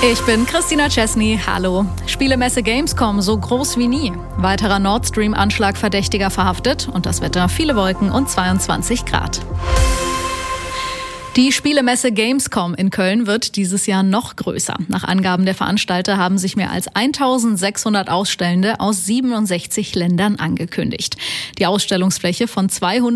Ich bin Christina Chesney. Hallo. Spielemesse Gamescom so groß wie nie. Weiterer Nord Stream-Anschlag Verdächtiger verhaftet und das Wetter viele Wolken und 22 Grad. Die Spielemesse Gamescom in Köln wird dieses Jahr noch größer. Nach Angaben der Veranstalter haben sich mehr als 1600 Ausstellende aus 67 Ländern angekündigt. Die Ausstellungsfläche von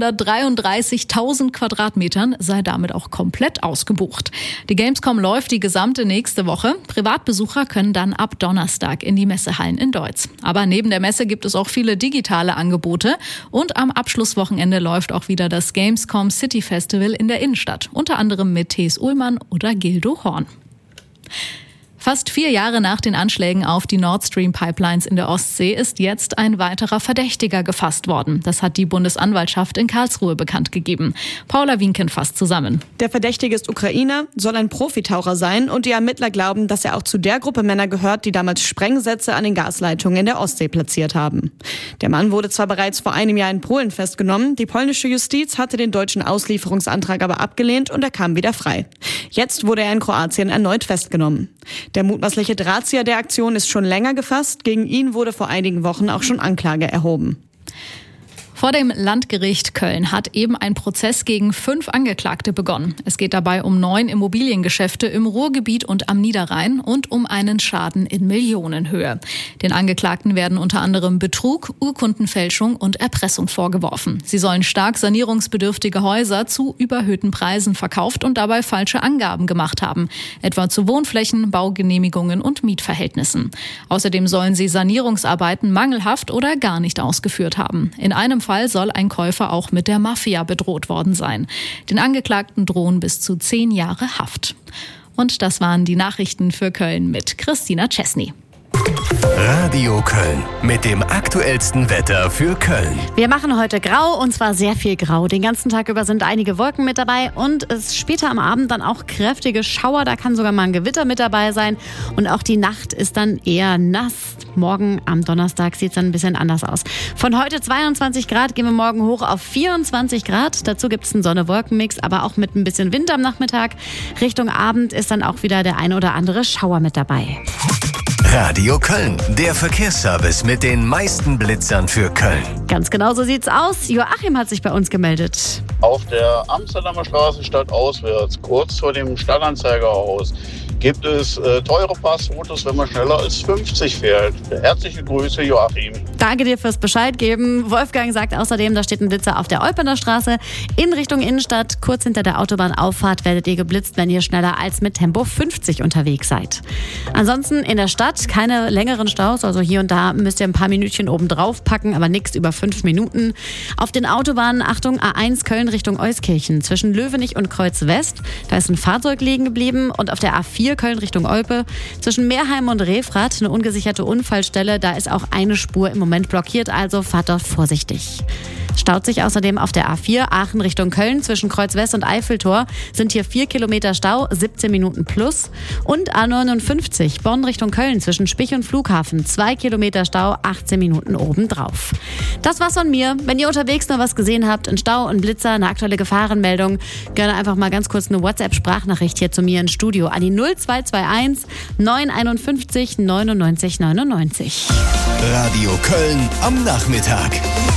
233.000 Quadratmetern sei damit auch komplett ausgebucht. Die Gamescom läuft die gesamte nächste Woche. Privatbesucher können dann ab Donnerstag in die Messehallen in Deutz. Aber neben der Messe gibt es auch viele digitale Angebote. Und am Abschlusswochenende läuft auch wieder das Gamescom City Festival in der Innenstadt. Unter anderem mit Thees Ullmann oder Gildo Horn. Fast 4 Jahre nach den Anschlägen auf die Nord Stream Pipelines in der Ostsee ist jetzt ein weiterer Verdächtiger gefasst worden. Das hat die Bundesanwaltschaft in Karlsruhe bekannt gegeben. Paula Wienken fasst zusammen. Der Verdächtige ist Ukrainer, soll ein Profitaucher sein und die Ermittler glauben, dass er auch zu der Gruppe Männer gehört, die damals Sprengsätze an den Gasleitungen in der Ostsee platziert haben. Der Mann wurde zwar bereits vor einem Jahr in Polen festgenommen, die polnische Justiz hatte den deutschen Auslieferungsantrag aber abgelehnt und er kam wieder frei. Jetzt wurde er in Kroatien erneut festgenommen. Der mutmaßliche Drahtzieher der Aktion ist schon länger gefasst. Gegen ihn wurde vor einigen Wochen auch schon Anklage erhoben. Vor dem Landgericht Köln hat eben ein Prozess gegen 5 Angeklagte begonnen. Es geht dabei um 9 Immobiliengeschäfte im Ruhrgebiet und am Niederrhein und um einen Schaden in Millionenhöhe. Den Angeklagten werden unter anderem Betrug, Urkundenfälschung und Erpressung vorgeworfen. Sie sollen stark sanierungsbedürftige Häuser zu überhöhten Preisen verkauft und dabei falsche Angaben gemacht haben, etwa zu Wohnflächen, Baugenehmigungen und Mietverhältnissen. Außerdem sollen sie Sanierungsarbeiten mangelhaft oder gar nicht ausgeführt haben. In einem Fall soll ein Käufer auch mit der Mafia bedroht worden sein. Den Angeklagten drohen bis zu 10 Jahre Haft. Und das waren die Nachrichten für Köln mit Christina Chesney. Radio Köln mit dem aktuellsten Wetter für Köln. Wir machen heute grau und zwar sehr viel grau. Den ganzen Tag über sind einige Wolken mit dabei und es später am Abend dann auch kräftige Schauer. Da kann sogar mal ein Gewitter mit dabei sein und auch die Nacht ist dann eher nass. Morgen am Donnerstag sieht es dann ein bisschen anders aus. Von heute 22 Grad gehen wir morgen hoch auf 24 Grad. Dazu gibt es einen Sonne-Wolken-Mix, aber auch mit ein bisschen Wind am Nachmittag. Richtung Abend ist dann auch wieder der ein oder andere Schauer mit dabei. Radio Köln, der Verkehrsservice mit den meisten Blitzern für Köln. Ganz genau so sieht's aus. Joachim hat sich bei uns gemeldet. Auf der Amsterdamer Straße stadtauswärts, kurz vor dem Stadtanzeigerhaus, gibt es teure Passfotos, wenn man schneller als 50 fährt. Herzliche Grüße, Joachim. Danke dir fürs Bescheid geben. Wolfgang sagt außerdem, da steht ein Blitzer auf der Eupener Straße in Richtung Innenstadt. Kurz hinter der Autobahnauffahrt werdet ihr geblitzt, wenn ihr schneller als mit Tempo 50 unterwegs seid. Ansonsten in der Stadt keine längeren Staus, also hier und da müsst ihr ein paar Minütchen oben drauf packen, aber nichts über 5 Minuten. Auf den Autobahnen, Achtung, A1 Köln Richtung Euskirchen zwischen Löwenich und Kreuz West. Da ist ein Fahrzeug liegen geblieben und auf der A4 Köln Richtung Olpe zwischen Meerheim und Refrath eine ungesicherte Unfallstelle. Da ist auch eine Spur im Moment blockiert, also fahrt dort vorsichtig. Staut sich außerdem auf der A4 Aachen Richtung Köln zwischen Kreuz West und Eiffeltor sind hier 4 Kilometer Stau, 17 Minuten plus. Und A59 Bonn Richtung Köln zwischen Spich und Flughafen 2 Kilometer Stau, 18 Minuten obendrauf. Das war's von mir. Wenn ihr unterwegs noch was gesehen habt, ein Stau, ein Blitzer, eine aktuelle Gefahrenmeldung, gerne einfach mal ganz kurz eine WhatsApp-Sprachnachricht hier zu mir ins Studio an die 0221 951 99 99. Radio Köln am Nachmittag.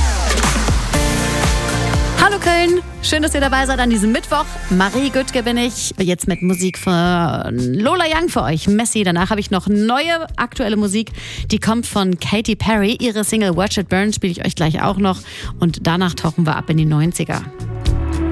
Hallo Köln, schön, dass ihr dabei seid an diesem Mittwoch. Marie Güttke bin ich, jetzt mit Musik von Lola Young für euch, Messi. Danach habe ich noch neue, aktuelle Musik, die kommt von Katy Perry. Ihre Single Watch It Burn spiele ich euch gleich auch noch und danach tauchen wir ab in die 90er.